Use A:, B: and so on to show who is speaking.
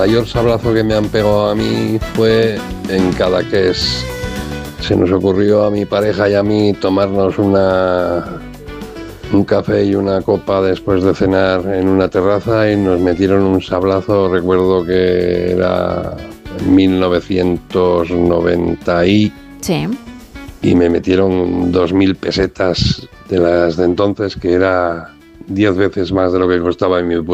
A: mayor sablazo que me han pegado a mí fue en Cadaqués. Se nos ocurrió a mi pareja y a mí tomarnos un café y una copa después de cenar en una terraza y nos metieron un sablazo. Recuerdo que era en 1990
B: Sí.
A: y me metieron 2.000 pesetas de las de entonces, que era 10 veces más de lo que costaba en mi pueblo.